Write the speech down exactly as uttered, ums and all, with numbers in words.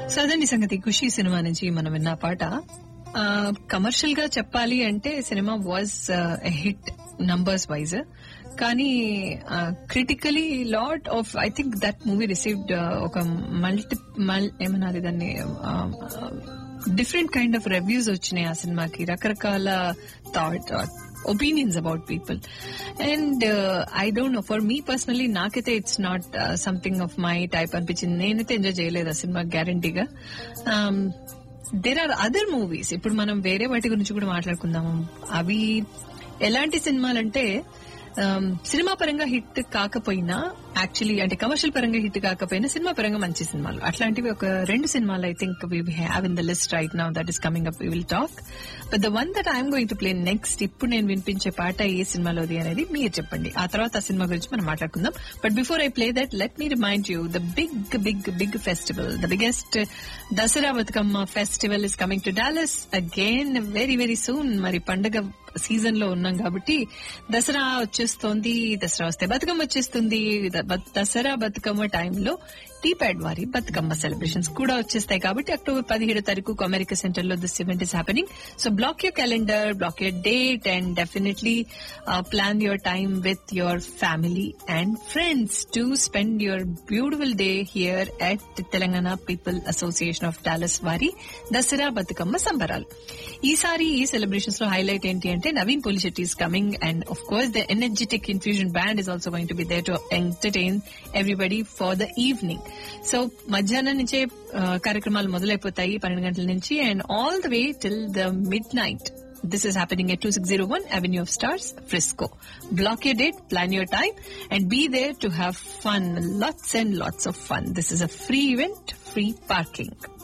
So అదండి సంగతి ఖుషి cinema నుంచి మనం విన్న పాట. కమర్షియల్ గా చెప్పాలి అంటే cinema was hit numbers wise, కానీ critically lot of I think that movie received ఒక మల్టీ ఏమనాలి దాన్ని డిఫరెంట్ కైండ్ ఆఫ్ రివ్యూస్ వచ్చినాయి ఆ సినిమాకి, రకరకాల thought opinions about people. And I don't know, for me personally నాకైతే it's not something of my type అనిపించింది. నేనైతే ఎంజాయ్ చేయలేదు ఆ సినిమా గ్యారంటీగా. దేర్ ఆర్ అదర్ మూవీస్, ఇప్పుడు మనం వేరే వాటి గురించి కూడా మాట్లాడుకుందాము. అవి ఎలాంటి సినిమాలంటే సినిమా పరంగా హిట్ కాకపోయినా, యాక్చువల్లీ అంటే కమర్షియల్ పరంగా హిట్ కాకపోయినా సినిమా పరంగా మంచి సినిమాలు, అట్లాంటివి ఒక రెండు సినిమాలు I think we have in the list right now that is coming up. We will talk, but the one that I'm going to play next, ఇప్పుడు నేను వినిపించే పాట ఏ సినిమాలోది అనేది మీరు చెప్పండి. ఆ తర్వాత ఆ సినిమా గురించి మనం మాట్లాడుకుందాం. But before I play that, let me remind you the big big big festival, the biggest Dasara Bathukamma festival is coming to Dallas again very very soon. మరి పండుగ సీజన్ లో ఉన్నాం కాబట్టి దసరా వచ్చేస్తోంది, దసరా వస్తే బతుకమ్మ వచ్చేస్తుంది. దసరా బతుకమ్మ టైంలో టీప్యాడ్ వారి బతుకమ్మ సెలబ్రేషన్స్ కూడా వచ్చేస్తాయి కాబట్టి అక్టోబర్ పదిహేడు తారీఖు అమెరికా సెంటర్ లో this event is happening. So black your calendar, black your date and definitely plan your time with your family and friends to spend your beautiful day here at Telangana people association of Dallas వారి దసరా బతుకమ్మ సంబరాలు. ఈసారి ఈ celebrations లో highlight ఏంటి అంటే Naveen Polisetty is coming and of course the energetic infusion band is also going to be there to entertain everybody for the evening. So మధ్యాహ్నం నుంచే కార్యక్రమాలు మొదలైపోతాయి పన్నెండు గంటల నుంచి and all the way till the mid night. This is happening at twenty-six oh one Avenue of Stars, Frisco. Block your date, plan your time, and be there to have fun. Lots and lots of fun. This is a free event, free parking.